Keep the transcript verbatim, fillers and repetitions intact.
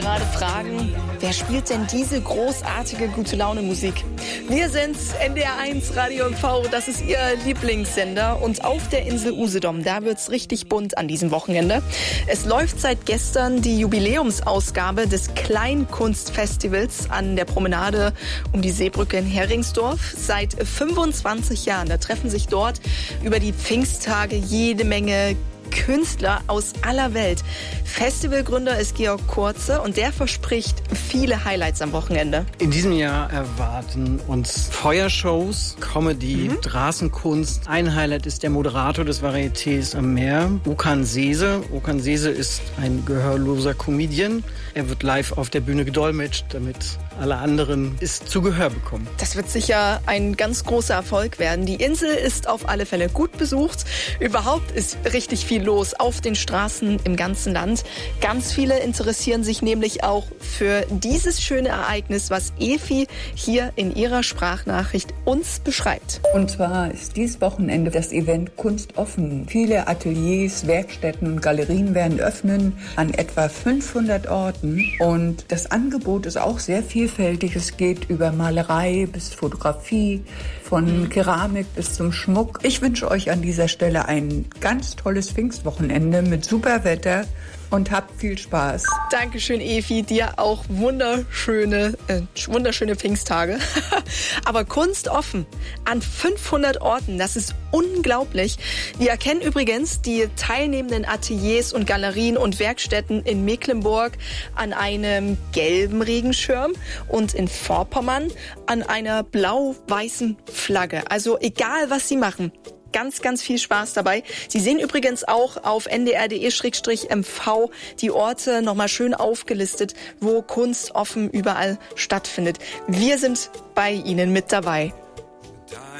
Gerade fragen, wer spielt denn diese großartige Gute-Laune-Musik? Wir sind's, N D R eins Radio M V, das ist Ihr Lieblingssender. Und auf der Insel Usedom, da wird's richtig bunt an diesem Wochenende. Es läuft seit gestern die Jubiläumsausgabe des Kleinkunstfestivals an der Promenade um die Seebrücke in Heringsdorf. Seit fünfundzwanzig Jahren, da treffen sich dort über die Pfingsttage jede Menge Künstler aus aller Welt. Festivalgründer ist Georg Kurze und der verspricht viele Highlights am Wochenende. In diesem Jahr erwarten uns Feuershows, Comedy, mhm. Straßenkunst. Ein Highlight ist der Moderator des Varietés am Meer, Okan Sese. Okan Sese ist ein gehörloser Comedian. Er wird live auf der Bühne gedolmetscht, damit alle anderen es zu Gehör bekommen. Das wird sicher ein ganz großer Erfolg werden. Die Insel ist auf alle Fälle gut besucht. Überhaupt ist richtig viel los auf den Straßen im ganzen Land. Ganz viele interessieren sich nämlich auch für dieses schöne Ereignis, was Efi hier in ihrer Sprachnachricht uns beschreibt. Und zwar ist dieses Wochenende das Event Kunst offen. Viele Ateliers, Werkstätten und Galerien werden öffnen an etwa fünfhundert Orten. Und das Angebot ist auch sehr vielfältig. Es geht über Malerei bis Fotografie, von Keramik bis zum Schmuck. Ich wünsche euch an dieser Stelle ein ganz tolles Pfingstwochenende mit super Wetter und habt viel Spaß. Dankeschön, Efi. Dir auch wunderschöne, äh, wunderschöne Pfingsttage. Aber Kunst offen an fünfhundert Orten, das ist unglaublich. Wir erkennen übrigens die teilnehmenden Ateliers und Galerien und Werkstätten in Mecklenburg an einem gelben Regenschirm und in Vorpommern an einer blau-weißen Flagge. Also egal, was sie machen. Ganz, ganz viel Spaß dabei. Sie sehen übrigens auch auf n d r punkt d e slash m v die Orte nochmal schön aufgelistet, wo Kunst offen überall stattfindet. Wir sind bei Ihnen mit dabei.